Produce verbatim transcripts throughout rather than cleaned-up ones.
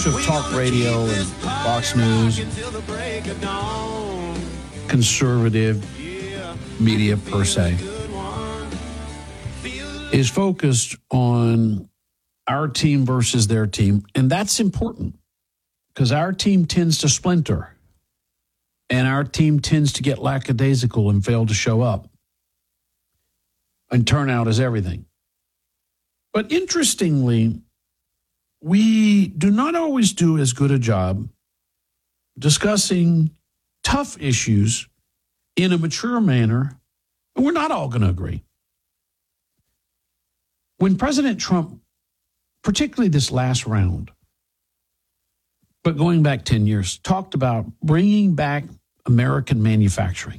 much of talk radio and Fox News, conservative media per se, is focused on our team versus their team. And that's important because our team tends to splinter and our team tends to get lackadaisical and fail to show up. And turnout is everything. But interestingly, we do not always do as good a job discussing tough issues in a mature manner, and we're not all going to agree. When President Trump, particularly this last round, but going back ten years, talked about bringing back American manufacturing,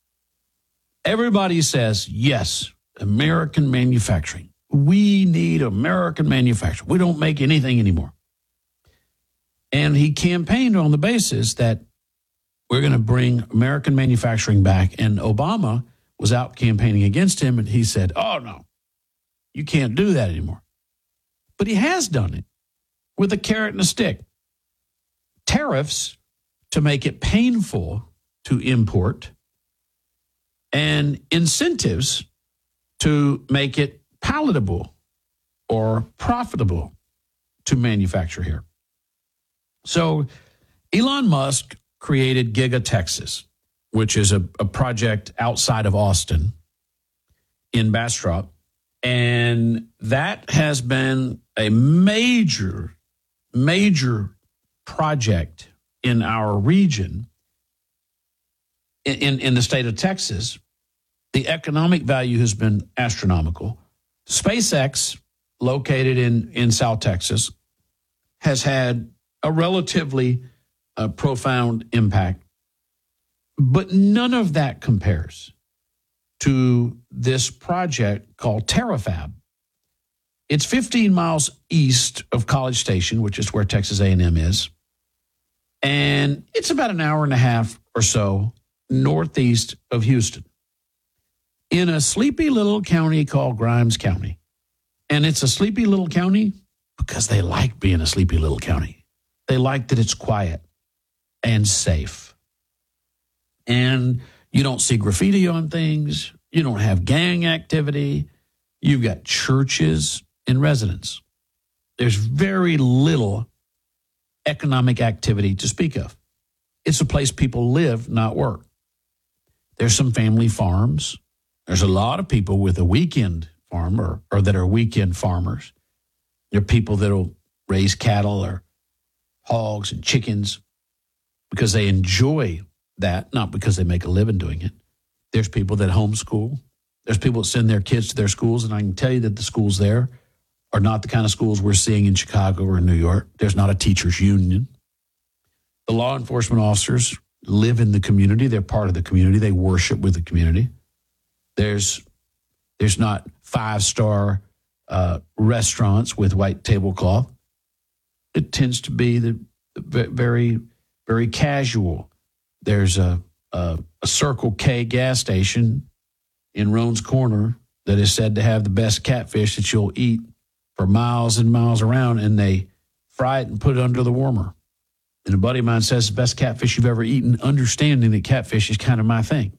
everybody says, yes, American manufacturing. We need American manufacturing. We don't make anything anymore. And he campaigned on the basis that we're going to bring American manufacturing back. And Obama was out campaigning against him, and he said, oh, no, you can't do that anymore. But he has done it with a carrot and a stick. Tariffs to make it painful to import, and incentives to make it palatable or profitable to manufacture here. So Elon Musk created Giga Texas, which is a, a project outside of Austin in Bastrop. And that has been a major, major project in our region, in, in, in the state of Texas. The economic value has been astronomical. SpaceX, located in, in South Texas, has had a relatively uh, profound impact. But none of that compares to this project called TerraFab. It's fifteen miles east of College Station, which is where Texas A and M is. And it's about an hour and a half or so northeast of Houston, in a sleepy little county called Grimes County. And it's a sleepy little county because they like being a sleepy little county. They like that it's quiet and safe. And you don't see graffiti on things. You don't have gang activity. You've got churches and residents. There's very little economic activity to speak of. It's a place people live, not work. There's some family farms. There's a lot of people with a weekend farm or, or that are weekend farmers. There are people that will raise cattle or hogs and chickens because they enjoy that, not because they make a living doing it. There's people that homeschool. There's people that send their kids to their schools, and I can tell you that the schools there are not the kind of schools we're seeing in Chicago or in New York. There's not a teachers' union. The law enforcement officers live in the community. They're part of the community. They worship with the community. There's there's not five-star uh, restaurants with white tablecloth. It tends to be the very, very casual. There's a, a, a Circle K gas station in Roan's Corner that is said to have the best catfish that you'll eat for miles and miles around, and they fry it and put it under the warmer. And a buddy of mine says the best catfish you've ever eaten, understanding that catfish is kind of my thing.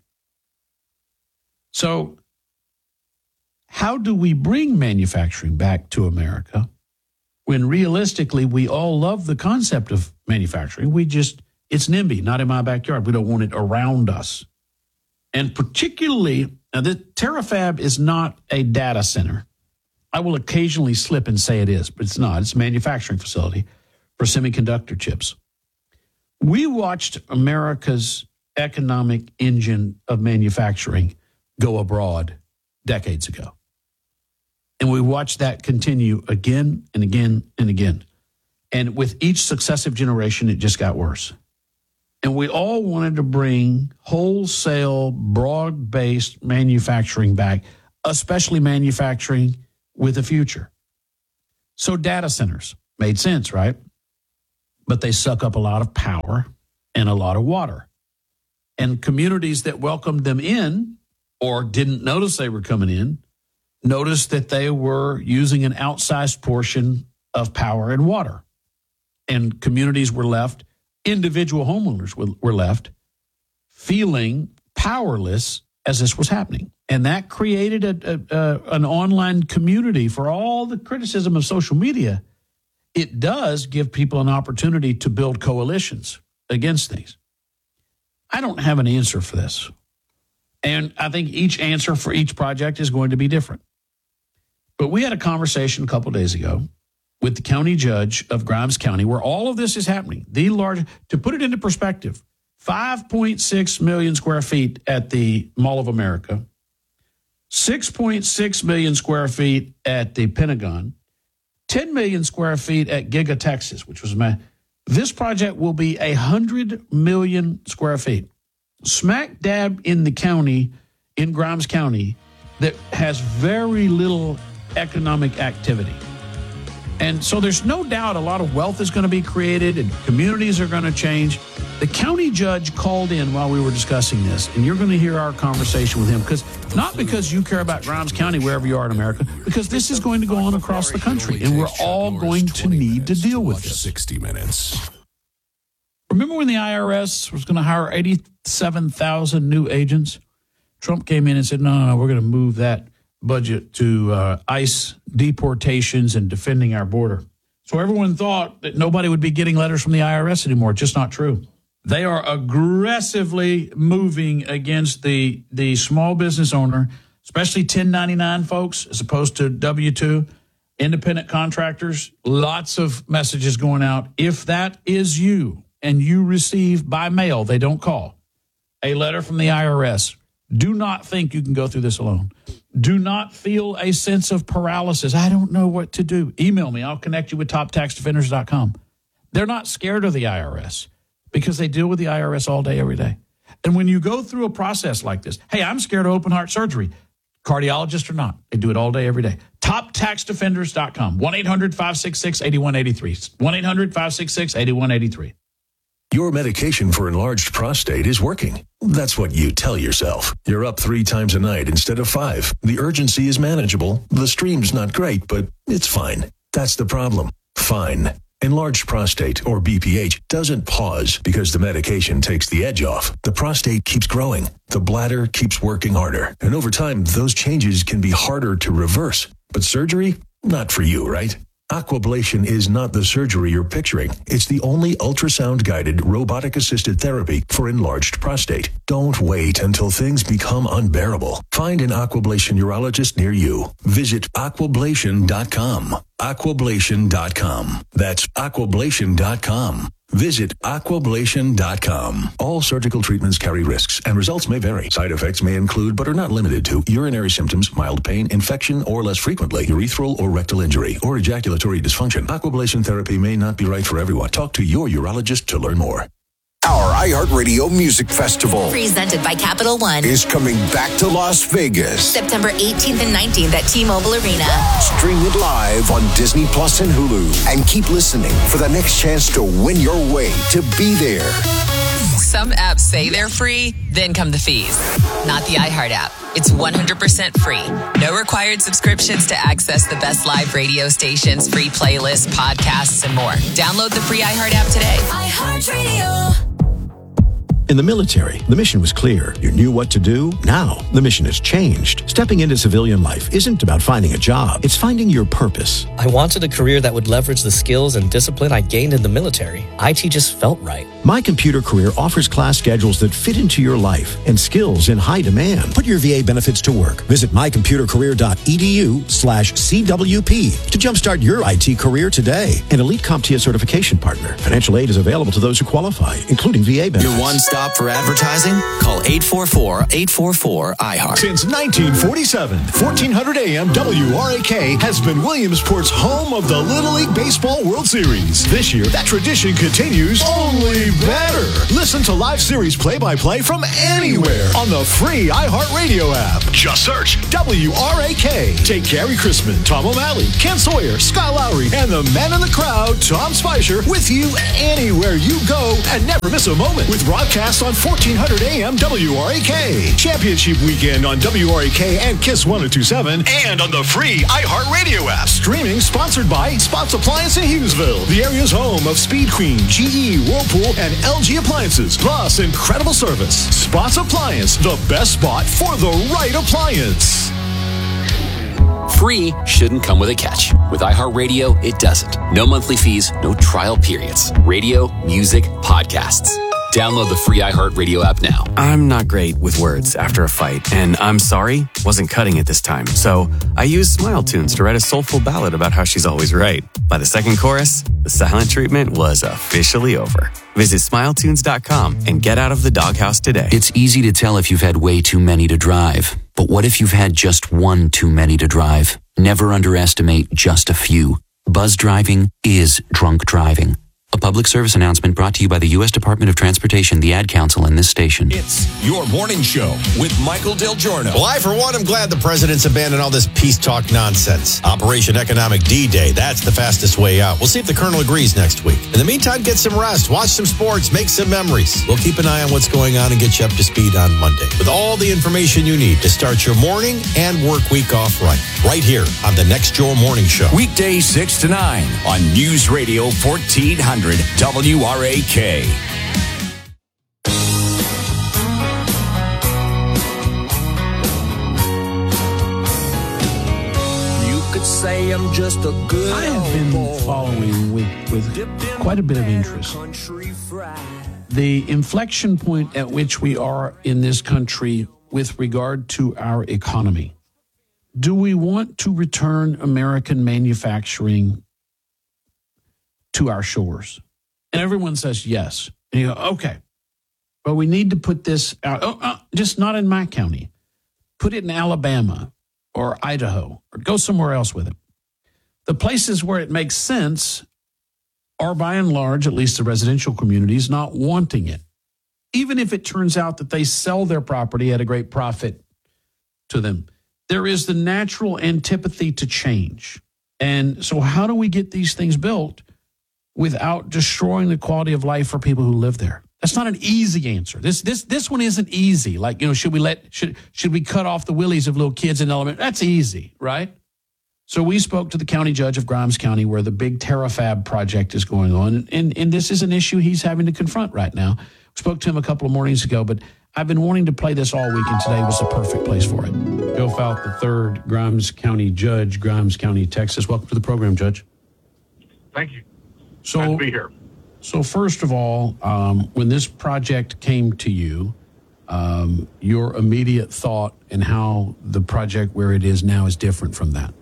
So how do we bring manufacturing back to America when realistically we all love the concept of manufacturing? We just, it's NIMBY, not in my backyard. We don't want it around us. And particularly, now the TerraFab is not a data center. I will occasionally slip and say it is, but it's not. It's a manufacturing facility for semiconductor chips. We watched America's economic engine of manufacturing go abroad decades ago. And we watched that continue again and again and again. And with each successive generation, it just got worse. And we all wanted to bring wholesale, broad-based manufacturing back, especially manufacturing with a future. So data centers made sense, right? But they suck up a lot of power and a lot of water. And communities that welcomed them in or didn't notice they were coming in noticed that they were using an outsized portion of power and water. and communities were left, individual homeowners were, were left feeling powerless as this was happening. And that created a, a, a, an online community. For all the criticism of social media, it does give people an opportunity to build coalitions against things. I don't have an answer for this. And I think each answer for each project is going to be different. But we had a conversation a couple of days ago with the county judge of Grimes County where all of this is happening. The large, to put it into perspective, five point six million square feet at the Mall of America, six point six million square feet at the Pentagon, ten million square feet at Giga Texas, which was my, this project will be one hundred million square feet. Smack dab in the county, in Grimes County, that has very little economic activity. And so there's no doubt a lot of wealth is going to be created and communities are going to change. The county judge called in while we were discussing this, and you're going to hear our conversation with him, because not because you care about Grimes County wherever you are in America, because this is going to go on across the country, and we're all going to need to deal with this. sixty minutes. Remember when the I R S was going to hire eighty-seven thousand new agents? Trump came in and said, no, no, no, we're going to move that budget to uh, ICE deportations and defending our border. So everyone thought that nobody would be getting letters from the I R S anymore. It's just not true. They are aggressively moving against the, the small business owner, especially ten ninety-nine folks, as opposed to W two, independent contractors. Lots of messages going out. If that is you and you receive by mail, they don't call, a letter from the I R S, do not think you can go through this alone. Do not feel a sense of paralysis. I don't know what to do. Email me. I'll connect you with top tax defenders dot com. They're not scared of the I R S because they deal with the I R S all day, every day. And when you go through a process like this, hey, I'm scared of open heart surgery, cardiologist or not, they do it all day, every day. top tax defenders dot com, one eight hundred five six six eight one eight three, one eight hundred five six six eight one eight three. Your medication for enlarged prostate is working. That's what you tell yourself. You're up three times a night instead of five. The urgency is manageable. The stream's not great, but it's fine. That's the problem. Fine. Enlarged prostate, or B P H, doesn't pause because the medication takes the edge off. The prostate keeps growing. The bladder keeps working harder. And over time, those changes can be harder to reverse. But surgery? Not for you, right? Aquablation is not the surgery you're picturing. It's the only ultrasound-guided, robotic-assisted therapy for enlarged prostate. Don't wait until things become unbearable. Find an Aquablation urologist near you. Visit aquablation dot com. aquablation dot com. That's aquablation dot com. Visit aquablation dot com. All surgical treatments carry risks, and results may vary. Side effects may include, but are not limited to, urinary symptoms, mild pain, infection, or less frequently, urethral or rectal injury, or ejaculatory dysfunction. Aquablation therapy may not be right for everyone. Talk to your urologist to learn more. Our iHeartRadio Music Festival, presented by Capital One, is coming back to Las Vegas. September eighteenth and nineteenth at T-Mobile Arena. Stream it live on Disney Plus and Hulu. And keep listening for the next chance to win your way to be there. Some apps say they're free, then come the fees. Not the iHeart app. It's one hundred percent free. No required subscriptions to access the best live radio stations, free playlists, podcasts, and more. Download the free iHeart app today. iHeartRadio. In the military, the mission was clear. You knew what to do. Now, the mission has changed. Stepping into civilian life isn't about finding a job. It's finding your purpose. I wanted a career that would leverage the skills and discipline I gained in the military. I T just felt right. My Computer Career offers class schedules that fit into your life and skills in high demand. Put your V A benefits to work. Visit my computer career dot e d u slash C W P to jumpstart your I T career today. An elite CompTIA certification partner. Financial aid is available to those who qualify, including V A benefits. Your one stop for advertising? Call eight four four, eight four four, I heart. Since nineteen forty-seven, fourteen hundred A M W R A K has been Williamsport's home of the Little League Baseball World Series. This year, that tradition continues, only better. Listen to live series play-by-play from anywhere on the free iHeartRadio app. Just search W R A K. Take Gary Chrisman, Tom O'Malley, Ken Sawyer, Scott Lowry, and the man in the crowd, Tom Spicer, with you anywhere you go, and never miss a moment with broadcast broadcast on fourteen hundred A M W R A K. Championship weekend on W R A K and Kiss one oh two seven, and on the free iHeartRadio app. Streaming sponsored by Spots Appliance in Hughesville, the area's home of Speed Queen, G E, Whirlpool, and L G appliances, plus incredible service. Spots Appliance, the best spot for the right appliance. Free shouldn't come with a catch. With iHeartRadio, it doesn't. No monthly fees, no trial periods. Radio, music, podcasts. Download the free iHeartRadio app now. I'm not great with words after a fight, and I'm sorry wasn't cutting it this time. So I used Smile Tunes to write a soulful ballad about how she's always right. By the second chorus, the silent treatment was officially over. Visit smile tunes dot com and get out of the doghouse today. It's easy to tell if you've had way too many to drive. But what if you've had just one too many to drive? Never underestimate just a few. Buzz driving is drunk driving. A public service announcement brought to you by the U S Department of Transportation, the Ad Council, and this station. It's Your Morning Show with Michael Del Giorno. Well, I, for one, am glad the president's abandoned all this peace talk nonsense. Operation Economic D-Day, that's the fastest way out. We'll see if the colonel agrees next week. In the meantime, get some rest, watch some sports, make some memories. We'll keep an eye on what's going on and get you up to speed on Monday with all the information you need to start your morning and work week off right. Right here on the next Your Morning Show. Weekdays six to nine on News Radio fourteen hundred W R A K. You could say I'm just a good I have been following with, with quite a bit of interest the inflection point at which we are in this country with regard to our economy. Do we want to return American manufacturing to our shores? And everyone says yes. And you go, okay, but we need to put this out, oh, uh, just not in my county. Put it in Alabama or Idaho, or go somewhere else with it. The places where it makes sense are by and large, at least the residential communities, not wanting it. Even if it turns out that they sell their property at a great profit to them. There is the natural antipathy to change. And so how do we get these things built without destroying the quality of life for people who live there? That's not an easy answer. This this this one isn't easy. Like, you know, should we let should should we cut off the willies of little kids in elementary? That's easy, right? So we spoke to the county judge of Grimes County where the big TerraFab project is going on. And, and this is an issue he's having to confront right now. We spoke to him a couple of mornings ago, but I've been wanting to play this all week, and today was the perfect place for it. Joe Fout the third, Grimes County Judge, Grimes County, Texas. Welcome to the program, Judge. Thank you. So, Glad to be here. So first of all, um, when this project came to you, um, your immediate thought and how the project where it is now is different from that?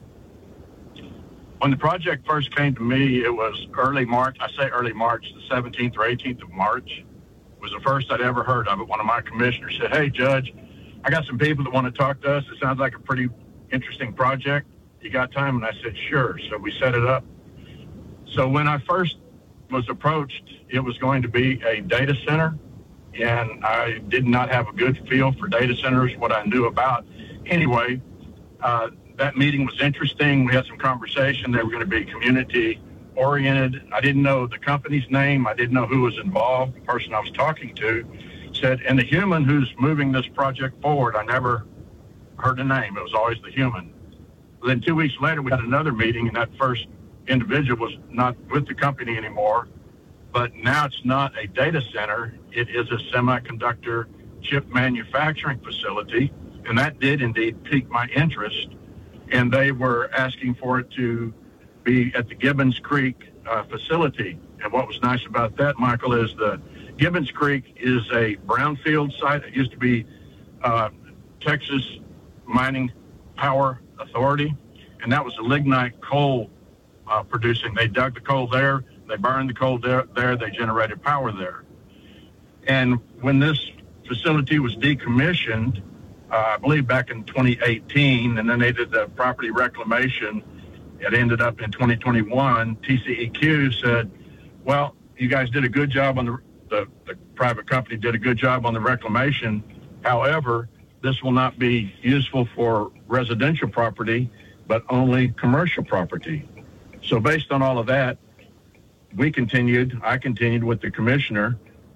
When the project first came to me, it was early March. I say early March, the seventeenth or eighteenth of March was the first I'd ever heard of it. One of my commissioners said, "Hey, Judge, I got some people that want to talk to us. It sounds like a pretty interesting project. You got time?" And I said, "Sure." So we set it up. So when I first was approached, it was going to be a data center, and I did not have a good feel for data centers, what I knew about. Anyway, uh, that meeting was interesting. We had some conversation. They were going to be community-oriented. I didn't know the company's name. I didn't know who was involved. The person I was talking to said, and the human who's moving this project forward, I never heard the name. It was always the human. Then two weeks later, we had another meeting, and that first individual was not with the company anymore. But now it's not a data center. It is a semiconductor chip manufacturing facility, and that did indeed pique my interest. And they were asking for it to be at the Gibbons Creek uh, facility. And what was nice about that, Michael, is the Gibbons Creek is a brownfield site. It used to be uh, Texas Mining Power Authority, and that was a lignite coal uh, producing. They dug the coal there, they burned the coal there, there, they generated power there. And when this facility was decommissioned, Uh, I believe back in twenty eighteen, and then they did the property reclamation. It ended up in twenty twenty-one. T C E Q said, well, you guys did a good job on the, the, the private company did a good job on the reclamation. However, this will not be useful for residential property, but only commercial property. So based on all of that, we continued, I continued with the commissioner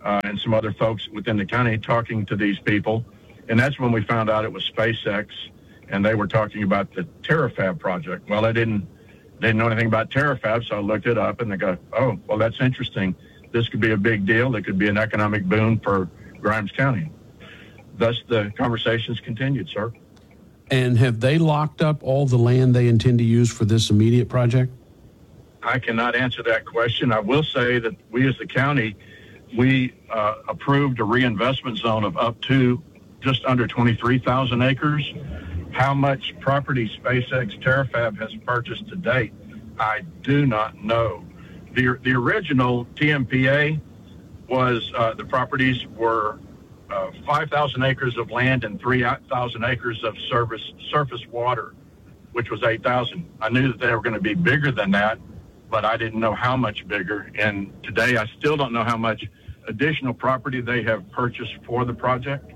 uh, and some other folks within the county talking to these people. And that's when we found out it was SpaceX, and they were talking about the TerraFab project. Well, I didn't, didn't know anything about TerraFab, so I looked it up, and they go, oh, well, that's interesting. This could be a big deal. It could be an economic boon for Grimes County. Thus, the conversations continued, sir. And have they locked up all the land they intend to use for this immediate project? I cannot answer that question. I will say that we as the county, we uh, approved a reinvestment zone of up to just under twenty-three thousand acres. How much property SpaceX TerraFab has purchased to date, I do not know. The, the original T M P A was, uh, the properties were uh, five thousand acres of land and three thousand acres of surface, surface water, which was eight thousand. I knew that they were going to be bigger than that, but I didn't know how much bigger. And today I still don't know how much additional property they have purchased for the project.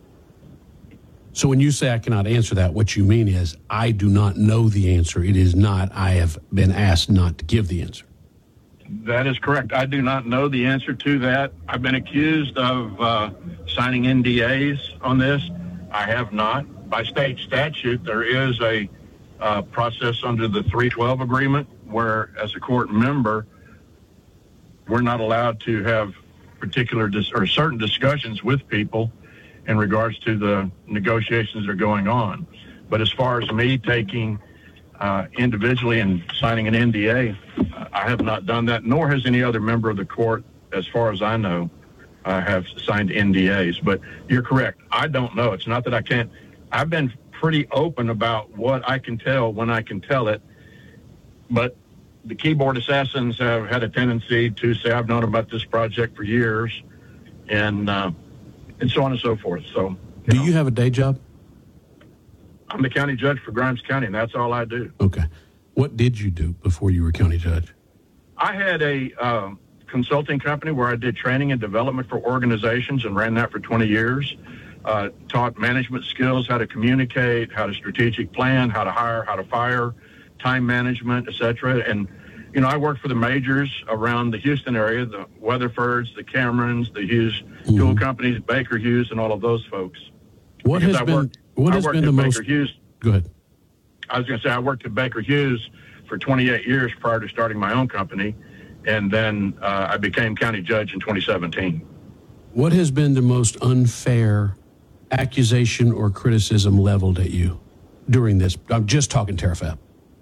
So when you say I cannot answer that, what you mean is I do not know the answer. It is not, I have been asked not to give the answer. That is correct. I do not know the answer to that. I've been accused of uh, signing N D As on this. I have not. By state statute, there is a uh, process under the three twelve agreement where, as a court member, we're not allowed to have particular dis- or certain discussions with people in regards to the negotiations that are going on. But as far as me taking uh, individually and signing an N D A, I have not done that, nor has any other member of the court, as far as I know, uh, have signed N D As. But you're correct. I don't know. It's not that I can't. I've been pretty open about what I can tell when I can tell it. But the keyboard assassins have had a tendency to say, I've known about this project for years, and uh, and so on and so forth. So, do know, you have a day job? I'm the county judge for Grimes County, and that's all I do. Okay. What did you do before you were county judge? I had a uh, consulting company where I did training and development for organizations and ran that for twenty years. Uh, taught management skills, how to communicate, how to strategic plan, how to hire, how to fire, time management, et cetera. And, you know, I worked for the majors around the Houston area, the Weatherfords, the Camerons, the Hughes mm-hmm. tool companies, Baker Hughes, and all of those folks. What because has I been, worked, what I has worked been at the Baker most... Hughes. Go ahead. I was going to say, I worked at Baker Hughes for twenty-eight years prior to starting my own company, and then uh, I became county judge in twenty seventeen. What has been the most unfair accusation or criticism leveled at you during this? I'm just talking TerraFab.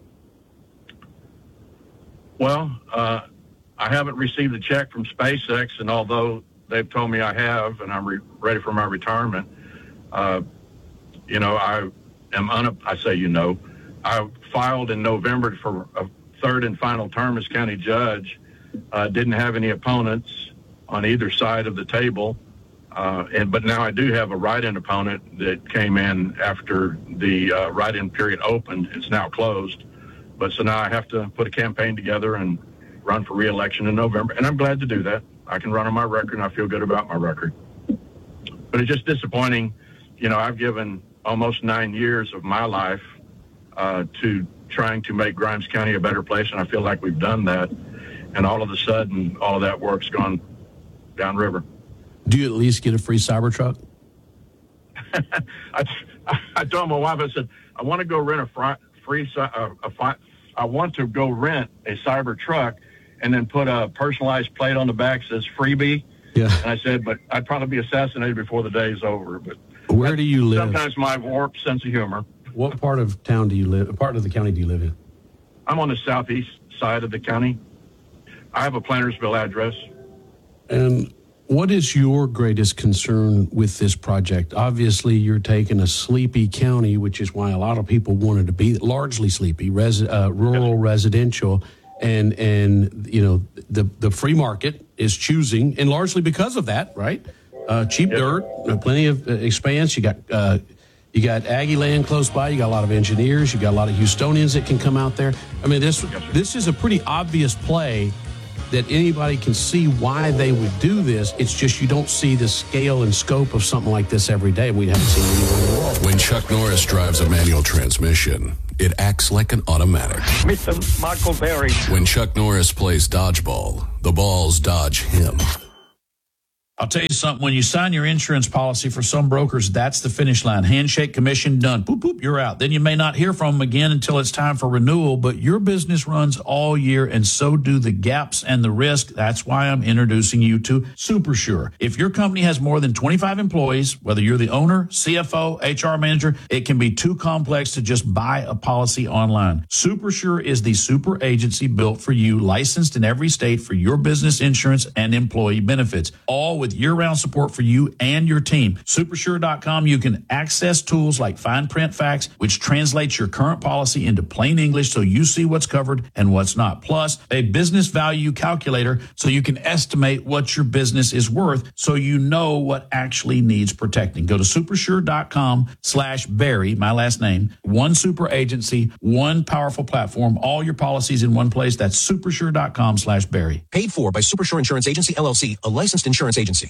Well, uh, I haven't received a check from SpaceX, and although they've told me I have, and I'm re- ready for my retirement, uh, you know, I am, un- I say, you know, I filed in November for a third and final term as county judge, uh, didn't have any opponents on either side of the table. Uh, and but now I do have a write-in opponent that came in after the uh, write-in period opened. It's now closed. But so now I have to put a campaign together and run for re-election in November. And I'm glad to do that. I can run on my record, and I feel good about my record. But it's just disappointing. You know, I've given almost nine years of my life uh, to trying to make Grimes County a better place, and I feel like we've done that. And all of a sudden, all of that work's gone downriver. Do you at least get a free Cybertruck? I, I told my wife, I said, I want to go rent a fri- free, uh, a fi- I want to go rent a Cybertruck and then put a personalized plate on the back that says freebie. Yeah. And I said, but I'd probably be assassinated before the day is over. But where do you live? Sometimes my warped sense of humor. What part of town do you live? Part of the county do you live in? I'm on the southeast side of the county. I have a Plantersville address. And what is your greatest concern with this project? Obviously, you're taking a sleepy county, which is why a lot of people wanted to be largely sleepy, res, uh, rural residential, and and you know the the free market is choosing, and largely because of that, right? Uh, cheap yes. dirt, uh, plenty of uh, expanse. You got uh, you got Aggie land close by. You got a lot of engineers. You got a lot of Houstonians that can come out there. I mean, this yes, this is a pretty obvious play that anybody can see why they would do this. It's just you don't see the scale and scope of something like this every day. We haven't seen anyone in the world. When Chuck Norris drives a manual transmission, it acts like an automatic. Mister Michael Berry. When Chuck Norris plays dodgeball, the balls dodge him. I'll tell you something. When you sign your insurance policy, for some brokers, that's the finish line. Handshake, commission, done. Boop, boop, you're out. Then you may not hear from them again until it's time for renewal, but your business runs all year, and so do the gaps and the risk. That's why I'm introducing you to SuperSure. If your company has more than twenty-five employees, whether you're the owner, C F O, H R manager, it can be too complex to just buy a policy online. SuperSure is the super agency built for you, licensed in every state for your business insurance and employee benefits, all with year-round support for you and your team. Supersure dot com, you can access tools like fine print facts, which translates your current policy into plain English so you see what's covered and what's not. Plus, a business value calculator so you can estimate what your business is worth so you know what actually needs protecting. Go to supersure dot com slash Barry, my last name, one super agency, one powerful platform, all your policies in one place. That's supersure dot com slash Barry. Paid for by Supersure Insurance Agency, L L C, a licensed insurance agency.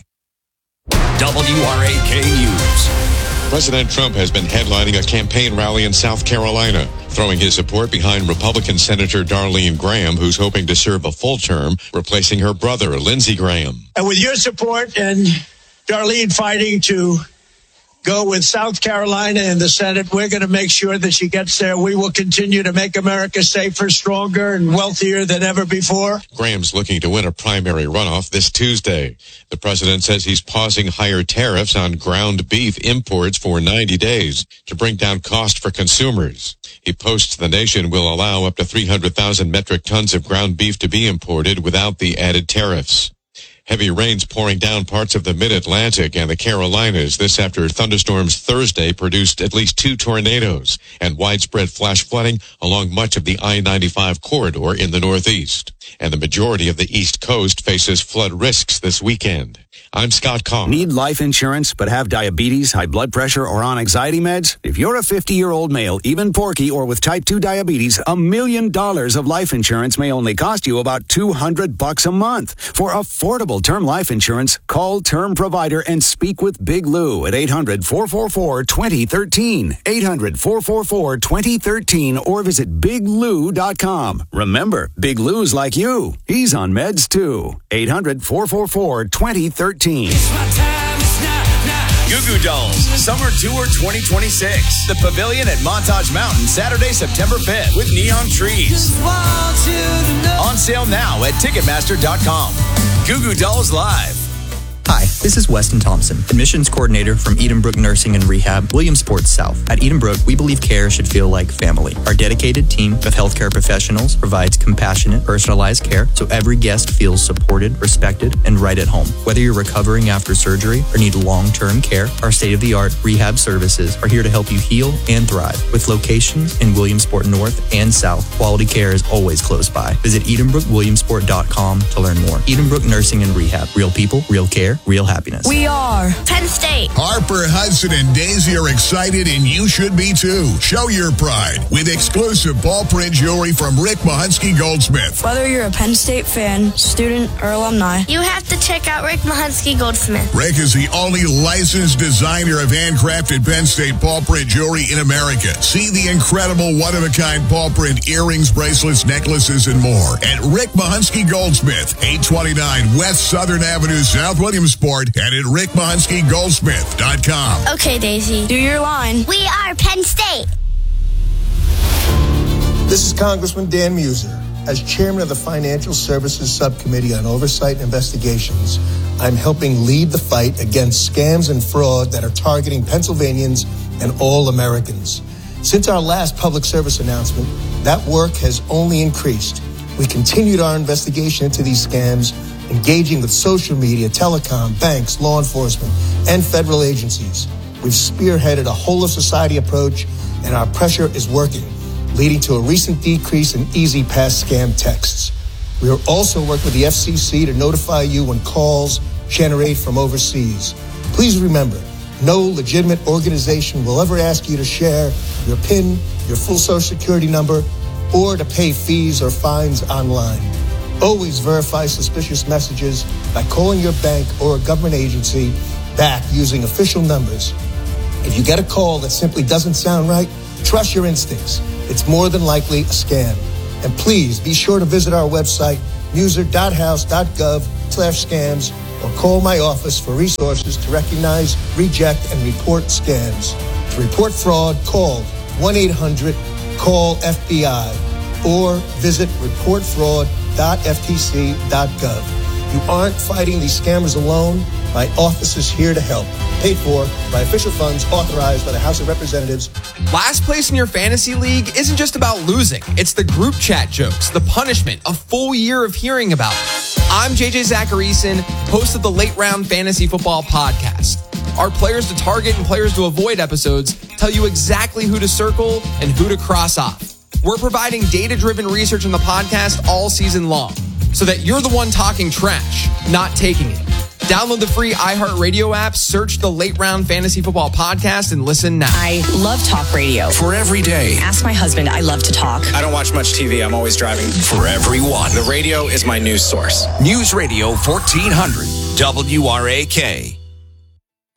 W R A K News. President Trump has been headlining a campaign rally in South Carolina, throwing his support behind Republican Senator Darlene Graham, who's hoping to serve a full term, replacing her brother, Lindsey Graham. And with your support and Darlene fighting to go with South Carolina in the Senate, we're going to make sure that she gets there. We will continue to make America safer, stronger, and wealthier than ever before. Graham's looking to win a primary runoff this Tuesday. The president says he's pausing higher tariffs on ground beef imports for ninety days to bring down cost for consumers. He posts the nation will allow up to three hundred thousand metric tons of ground beef to be imported without the added tariffs. Heavy rains pouring down parts of the mid-Atlantic and the Carolinas. This after thunderstorms Thursday produced at least two tornadoes and widespread flash flooding along much of the I ninety-five corridor in the Northeast. And the majority of the East Coast faces flood risks this weekend. I'm Scott Kahn. Need life insurance but have diabetes, high blood pressure, or on anxiety meds? If you're a fifty-year-old male, even porky, or with type two diabetes, a million dollars of life insurance may only cost you about two hundred bucks a month. For affordable term life insurance, call Term Provider and speak with Big Lou at eight hundred, four four four, two zero one three, eight hundred, four four four, two zero one three, or visit big lou dot com. Remember, Big Lou's like you. He's on meds too. eight hundred, four four four, two zero one three. Goo Goo Dolls Summer Tour twenty twenty-six. The Pavilion at Montage Mountain, Saturday, September fifth, with Neon Trees. On sale now at Ticketmaster dot com. Goo Goo Dolls Live. Hi, this is Weston Thompson, admissions coordinator from Edenbrook Nursing and Rehab, Williamsport South. At Edenbrook, we believe care should feel like family. Our dedicated team of healthcare professionals provides compassionate, personalized care so every guest feels supported, respected, and right at home. Whether you're recovering after surgery or need long-term care, our state-of-the-art rehab services are here to help you heal and thrive. With locations in Williamsport North and South, quality care is always close by. Visit edenbrook williamsport dot com to learn more. Edenbrook Nursing and Rehab. Real people, real care, real happiness. We are Penn State. Harper, Hudson, and Daisy are excited, and you should be too. Show your pride with exclusive ball print jewelry from Rick Mahunsky Goldsmith. Whether you're a Penn State fan, student, or alumni, you have to check out Rick Mahunsky Goldsmith. Rick is the only licensed designer of handcrafted Penn State ball print jewelry in America. See the incredible one-of-a-kind ball print earrings, bracelets, necklaces, and more at Rick Mahunsky Goldsmith, eight twenty-nine West Southern Avenue, South Williamsport, and at rick mahunsky goldsmith dot com. Okay, Daisy. Do your line. We are Penn State. This is Congressman Dan Muser. As chairman of the Financial Services Subcommittee on Oversight and Investigations, I'm helping lead the fight against scams and fraud that are targeting Pennsylvanians and all Americans. Since our last public service announcement, that work has only increased. We continued our investigation into these scams, engaging with social media, telecom, banks, law enforcement, and federal agencies. We've spearheaded a whole-of-society approach, and our pressure is working, leading to a recent decrease in Easy Pass scam texts. We are also working with the F C C to notify you when calls generate from overseas. Please remember, no legitimate organization will ever ask you to share your PIN, your full social security number, or to pay fees or fines online. Always verify suspicious messages by calling your bank or a government agency back using official numbers. If you get a call that simply doesn't sound right, trust your instincts. It's more than likely a scam. And please be sure to visit our website, muser dot house dot gov slash scams, or call my office for resources to recognize, reject, and report scams. To report fraud, call one eight hundred call F B I or visit report fraud dot f t c dot gov. You aren't fighting these scammers alone. My office is here to help. Paid for by official funds authorized by the House of Representatives. Last place in your fantasy league isn't just about losing. It's the group chat jokes, the punishment, a full year of hearing about it. I'm J J Zacharyson, host of the Late Round Fantasy Football Podcast. Our Players to Target and Players to Avoid episodes tell you exactly who to circle and who to cross off. We're providing data-driven research in the podcast all season long so that you're the one talking trash, not taking it. Download the free iHeartRadio app, search the Late Round Fantasy Football Podcast, and listen now. I love talk radio. For every day. Ask my husband. I love to talk. I don't watch much T V. I'm always driving. For everyone. The radio is my news source. News Radio fourteen hundred W R A K.